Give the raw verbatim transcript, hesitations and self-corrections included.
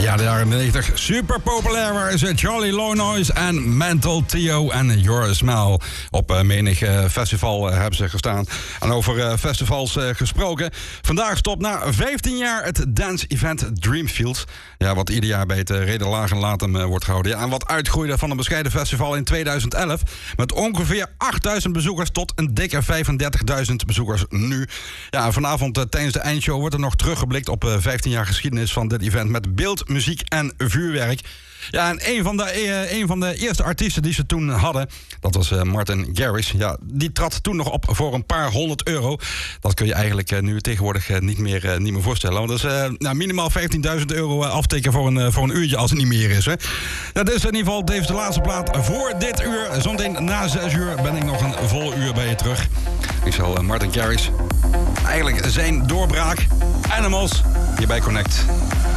Ja, de jaren negentig. Super populair waren ze. Charlie Low Noise en Mental Theo en Your Smile. Op uh, menig uh, festival uh, hebben ze gestaan. En over uh, festivals uh, gesproken. Vandaag stopt na vijftien jaar het dance-event Dreamfield. Ja, wat ieder jaar bij het uh, Reden Laag en Latem uh, wordt gehouden. Ja, en wat uitgroeide van een bescheiden festival in tweeduizend elf. Met ongeveer achtduizend bezoekers tot een dikke vijfendertigduizend bezoekers nu. Ja, vanavond uh, tijdens de eindshow wordt er nog teruggeblikt op uh, vijftien jaar geschiedenis van dit event. Met beeld, muziek en vuurwerk. Ja, en een van, de, uh, een van de eerste artiesten die ze toen hadden, dat was uh, Martin Garrix. Ja, die trad toen nog op voor een paar honderd euro. Dat kun je eigenlijk uh, nu tegenwoordig uh, niet, meer, uh, niet meer voorstellen. Want dat is uh, nou, minimaal vijftienduizend euro uh, afteken voor een, uh, voor een uurtje als het niet meer is. Hè. Ja, dit is in ieder geval deze de laatste plaat voor dit uur. Zometeen na zes uur ben ik nog een volle uur bij je terug. Ik zal uh, Martin Garrix, eigenlijk zijn doorbraak, Animals, hierbij Connect.